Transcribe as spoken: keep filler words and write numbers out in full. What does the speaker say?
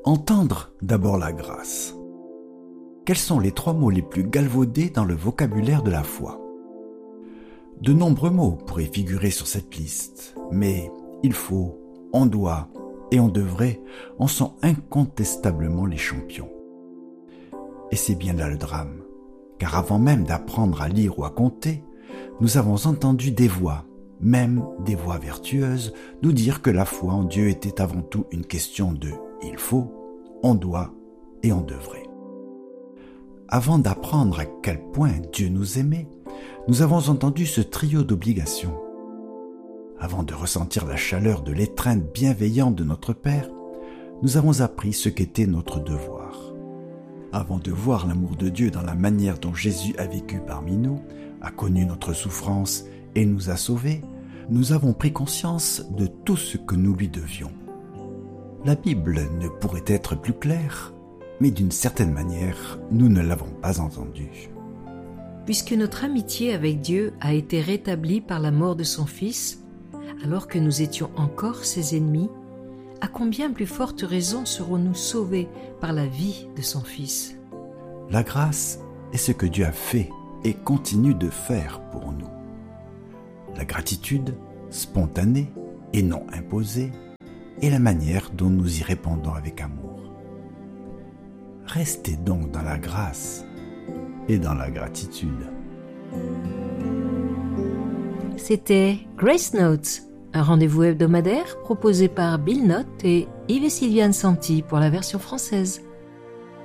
Entendre d'abord la grâce. Quels sont les trois mots les plus galvaudés dans le vocabulaire de la foi ? De nombreux mots pourraient figurer sur cette liste, mais il faut, on doit et on devrait en sont incontestablement les champions. Et c'est bien là le drame, car avant même d'apprendre à lire ou à compter, nous avons entendu des voix, même des voix vertueuses, nous dire que la foi en Dieu était avant tout une question de « il faut », « on doit » et « on devrait ». Avant d'apprendre à quel point Dieu nous aimait, nous avons entendu ce trio d'obligations. Avant de ressentir la chaleur de l'étreinte bienveillante de notre Père, nous avons appris ce qu'était notre devoir. Avant de voir l'amour de Dieu dans la manière dont Jésus a vécu parmi nous, a connu notre souffrance et nous a sauvés, nous avons pris conscience de tout ce que nous lui devions. La Bible ne pourrait être plus claire, mais d'une certaine manière, nous ne l'avons pas entendue. Puisque notre amitié avec Dieu a été rétablie par la mort de son Fils, alors que nous étions encore ses ennemis, à combien plus forte raison serons-nous sauvés par la vie de son Fils ? La grâce est ce que Dieu a fait et continue de faire pour nous. La gratitude, spontanée et non imposée, est la manière dont nous y répondons avec amour. Restez donc dans la grâce et dans la gratitude. C'était Grace Notes, un rendez-vous hebdomadaire proposé par Bill Note et Yves et Sylviane Santi pour la version française.